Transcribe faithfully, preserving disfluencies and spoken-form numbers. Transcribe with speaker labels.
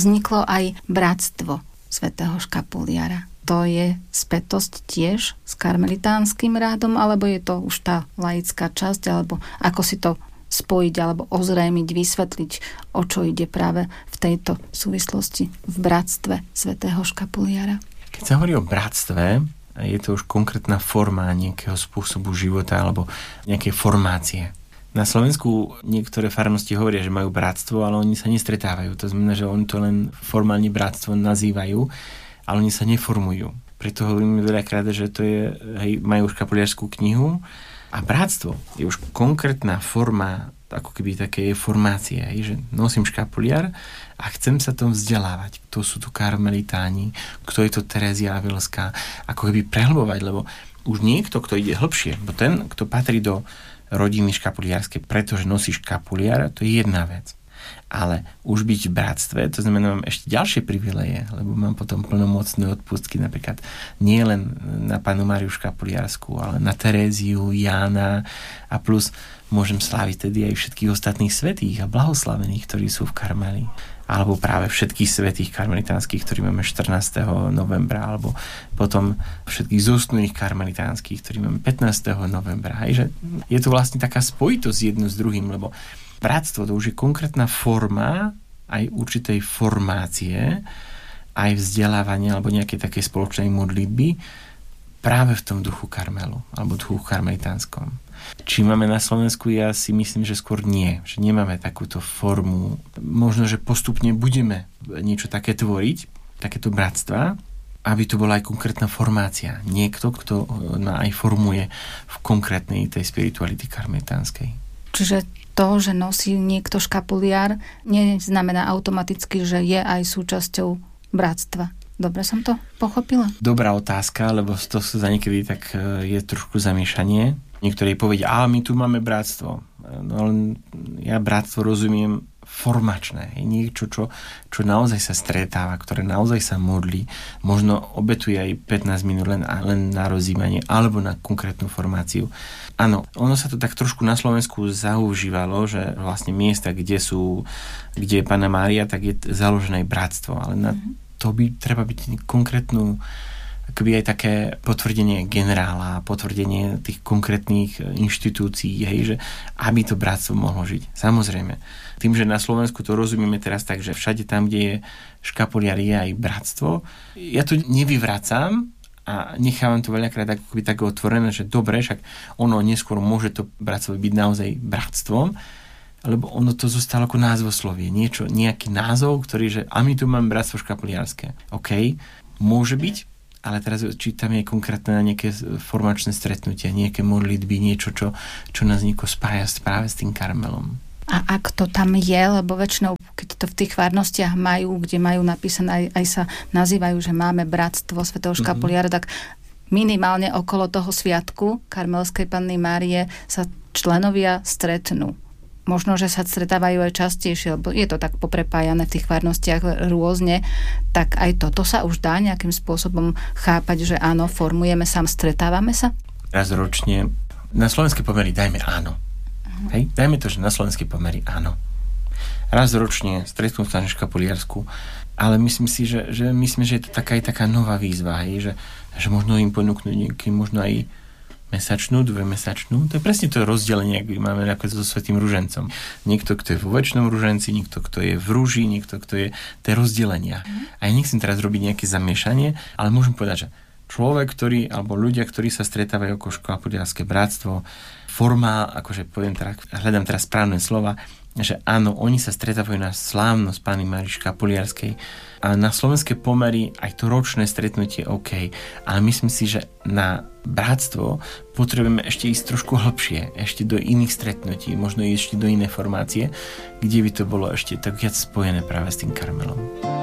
Speaker 1: vzniklo aj bratstvo svätého Škapuliara. To je spätosť tiež s karmelitánskym rádom, alebo je to už tá laická časť, alebo ako si to spojiť, alebo ozrejmiť, vysvetliť, o čo ide práve v tejto súvislosti v bratstve svätého Škapuliara.
Speaker 2: Keď sa hovorí o bratstve, je to už konkrétna forma nejakého spôsobu života alebo nejakej formácie. Na Slovensku niektoré farnosti hovoria, že majú bratstvo, ale oni sa nestretávajú. To znamená, že oni to len formálne bratstvo nazývajú, ale oni sa neformujú. Preto hovoríme veľakrát, že to je, hej, majú škapuliarskú knihu a bratstvo je už konkrétna forma ako keby také formácie, hej, že nosím škapuliar a chcem sa tom vzdelávať. Kto sú tu karmelitáni, kto je to Terézia Avilská, ako keby prehlbovať, lebo už niekto, kto ide hlbšie, bo ten, kto patrí do rodiny škapuliarskej, pretože nosí škapuliar, to je jedna vec. Ale už byť v bratstve, to znamená, mám ešte ďalšie priviléje, lebo mám potom plnomocné odpustky, napríklad nie len na Pannu Máriu Škapuliarsku, ale na Teréziu, Jána a plus môžem sláviť tedy aj všetkých ostatných svätých a blahoslavených, ktorí sú v Karmeli. Alebo práve všetkých svätých karmelitánskych, ktorí máme štrnásteho novembra, alebo potom všetkých zosnulých karmelitánskych, ktorí máme pätnásteho novembra. Hej, že je to vlastne taká spojitosť jedno s druhým, lebo bratstvo to už je konkrétna forma aj určitej formácie, aj vzdelávania alebo nejakej takej spoločnej modlitby práve v tom duchu Karmelu alebo duchu karmelitánskom. Či máme na Slovensku, ja si myslím, že skôr nie. Že nemáme takúto formu. Možno, že postupne budeme niečo také tvoriť, takéto bratstva, aby to bola aj konkrétna formácia. Niekto, kto ma aj formuje v konkrétnej tej spirituality karmelitánskej.
Speaker 1: Čiže to, že nosí niekto škapuliar, neznamená automaticky, že je aj súčasťou bratstva. Dobre som to pochopila?
Speaker 2: Dobrá otázka, lebo to sa za niekedy tak je trošku zamiešanie. Niektorí povedia, a my tu máme bratstvo. No ale ja bratstvo rozumiem formačné. Je niečo, čo, čo naozaj sa stretáva, ktoré naozaj sa modlí. Možno obetuje aj pätnásť minút len, len na rozjímanie alebo na konkrétnu formáciu. Áno, ono sa to tak trošku na Slovensku zaužívalo, že vlastne miesta, kde sú, kde je Panna Mária, tak je založené bratstvo. Ale na to by treba byť konkrétnu akoby aj také potvrdenie generála, potvrdenie tých konkrétnych inštitúcií, hej, že aby to bratstvo mohlo žiť. Samozrejme. Tým, že na Slovensku to rozumieme teraz tak, že všade tam, kde je škapuliar, je aj bratstvo, ja to nevyvracam a nechávam to veľakrát akoby tak otvorené, že dobre, však ono neskôr môže to bratstvo byť naozaj bratstvom, lebo ono to zostalo ako názvoslovie. Niečo, nejaký názov, ktorý, že a my tu máme bratstvo škapuliarské. OK, môže byť, ale teraz čítame aj konkrétne na nejaké formačné stretnutia, nejaké modlitby, niečo, čo, čo nás nieko spája práve s tým Karmelom.
Speaker 1: A ak to tam je, lebo väčšinou, keď to v tých farnostiach majú, kde majú napísané, aj, aj sa nazývajú, že máme bratstvo svätého Škapuliara, mm-hmm. tak minimálne okolo toho sviatku Karmelskej Panny Márie sa členovia stretnú. Možno, že sa stretávajú aj častejšie, lebo je to tak poprepájané v tých farnostiach rôzne, tak aj toto sa už dá nejakým spôsobom chápať, že áno, formujeme sa, stretávame sa?
Speaker 2: Raz ročne. Na slovenské pomery dajme áno. Uh-huh. Hej, dajme to, že na slovenské pomery áno. Raz ročne stretnú sa na Škapuliarsku, ale myslím si, že, že myslím, že je to taká aj taká nová výzva, hej, že, že možno im ponúknuť nejaký, možno aj mesačnú, dvojmesačnú. To je presne to rozdelenie, ak máme ako so Svätým ružencom. Niekto, kto je vo večnom ruženci, niekto, kto je v rúži, niekto, kto je tie rozdelenia. Mm. A ja nechcem teraz robiť nejaké zamiešanie, ale môžem povedať, že človek, ktorý, alebo ľudia, ktorí sa stretávajú ako škapuliarské bratstvo, forma, akože poviem teraz, hľadám teraz správne slova, že áno, oni sa stretávajú na slávnosť Panny Márie Škapuliarskej a na slovenské pomery aj to ročné stretnutie OK, ale myslím si, že na bratstvo potrebujeme ešte ísť trošku hlbšie, ešte do iných stretnutí, možno ešte do inej formácie, kde by to bolo ešte tak viac spojené práve s tým Karmelom.